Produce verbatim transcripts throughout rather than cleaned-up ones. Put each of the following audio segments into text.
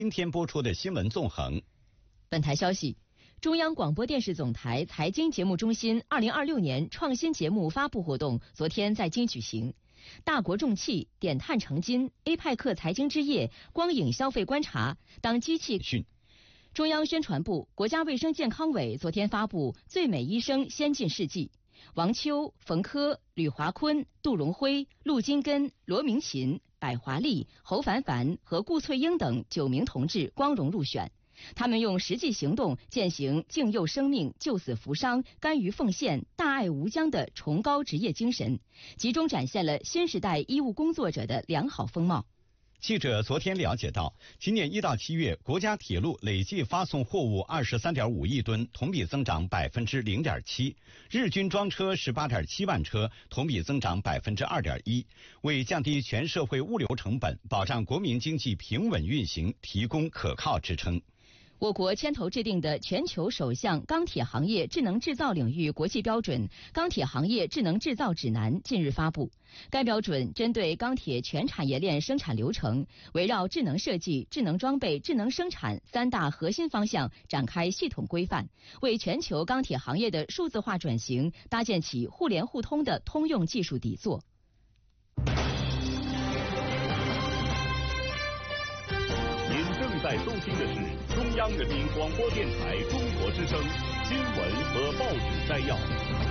今天播出的新闻纵横。 本台消息，中央广播电视总台财经节目中心二零二六年创新节目发布活动昨天在京举行。大国重器、点碳成金、A 派克财经之夜、光影消费观察、当机器讯。 中央宣传部、国家卫生健康委昨天发布《最美医生先进事迹》，王秋、冯轲、吕华坤、杜荣辉、陆金根、罗明琴、百华丽、侯凡凡和顾翠英等九名同志光荣入选。他们用实际行动践行敬佑生命、救死扶伤、甘于奉献、大爱无疆的崇高职业精神，集中展现了新时代医务工作者的良好风貌。 记者昨天了解到，今年一到七月，国家铁路累计发送货物二十三点五亿吨，同比增长百分之零点七；日均装车十八点七万车，同比增长百分之二点一，为降低全社会物流成本、保障国民经济平稳运行提供可靠支撑。 我国牵头制定的全球首项钢铁行业智能制造领域国际标准《钢铁行业智能制造指南》近日发布。该标准针对钢铁全产业链生产流程，围绕智能设计、智能装备、智能生产三大核心方向展开系统规范，为全球钢铁行业的数字化转型搭建起互联互通的通用技术底座。 您正在收听的是中央人民广播电台中国之声新闻和报纸摘要。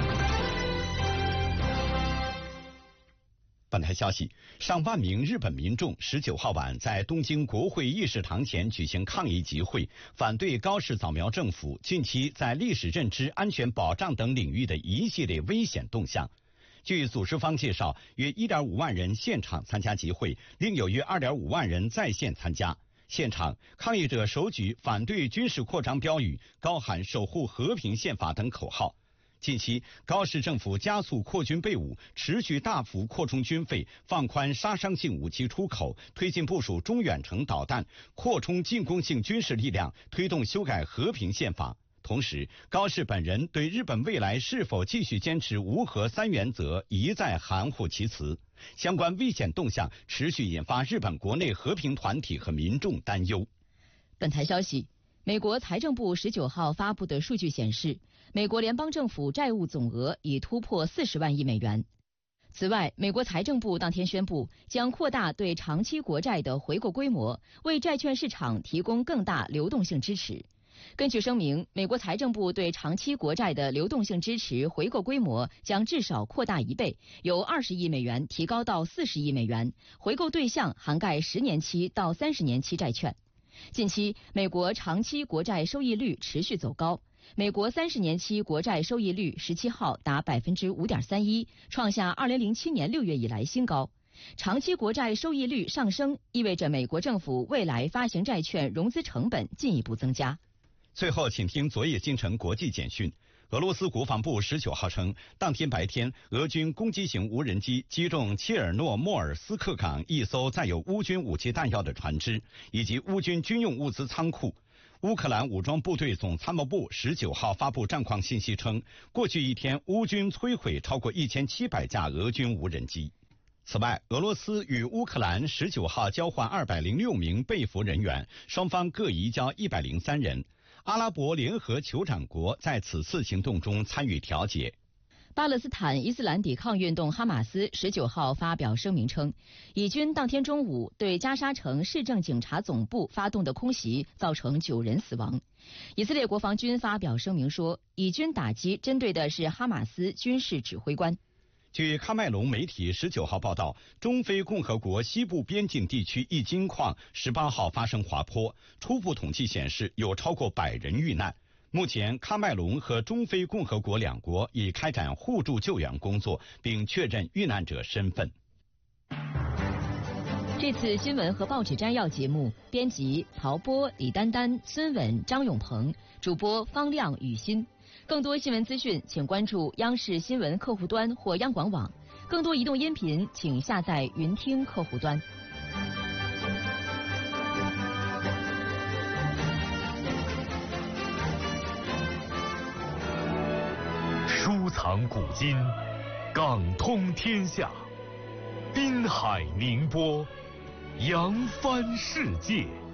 本台消息，上万名日本民众十九号晚在东京国会议事堂前举行抗议集会，反对高市早苗政府近期在历史认知、安全保障等领域的一系列危险动向。据组织方介绍，约 一点五万人现场参加集会，另有约 二点五万人在线参加。现场，抗议者手举反对军事扩张标语，高喊守护和平宪法等口号。近期，高市政府加速扩军备武，持续大幅扩充军费，放宽杀伤性武器出口，推进部署中远程导弹，扩充进攻性军事力量，推动修改和平宪法。同时，高市本人对日本未来是否继续坚持无核三原则一再含糊其辞。相关危险动向持续引发日本国内和平团体和民众担忧。 本台消息，美国财政部十九号发布的数据显示，美国联邦政府债务总额已突破四十万亿美元。此外，美国财政部当天宣布，将扩大对长期国债的回购规模，为债券市场提供更大流动性支持。根据声明，美国财政部对长期国债的流动性支持回购规模将至少扩大一倍，由二十亿美元提高到四十亿美元，回购对象涵盖十年期到三十年期债券。近期，美国长期国债收益率持续走高，美国三十年期国债收益率十七号达百分之五点三一，创下二零零七年六月以来新高。长期国债收益率上升，意味着美国政府未来发行债券融资成本进一步增加。 最后，请听昨夜今晨国际简讯。俄罗斯国防部十九号称，当天白天，俄军攻击型无人机击中切尔诺莫尔斯克港一艘载有乌军武器弹药的船只，以及乌军军用物资仓库。乌克兰武装部队总参谋部十九号发布战况信息称，过去一天，乌军摧毁超过一千七百架俄军无人机。此外，俄罗斯与乌克兰十九号交换二百零六名被俘人员，双方各移交一百零三人。阿拉伯联合酋长国在此次行动中参与调解。 巴勒斯坦伊斯兰抵抗运动哈马斯十九号发表声明称，以军当天中午对加沙城市政警察总部发动的空袭造成九人死亡。以色列国防军发表声明说，以军打击针对的是哈马斯军事指挥官。 据喀麦隆媒体十九号报道，中非共和国西部边境地区一金矿十八号发生滑坡，初步统计显示有超过百人遇难。目前，喀麦隆和中非共和国两国已开展互助救援工作，并确认遇难者身份。 这次新闻和报纸摘要节目，编辑曹波、李丹丹、孙稳、张永鹏，主播方亮、雨欣。更多新闻资讯，请关注央视新闻客户端或央广网。更多移动音频，请下载云听客户端。 收藏古今，港通天下，滨海宁波，扬帆世界。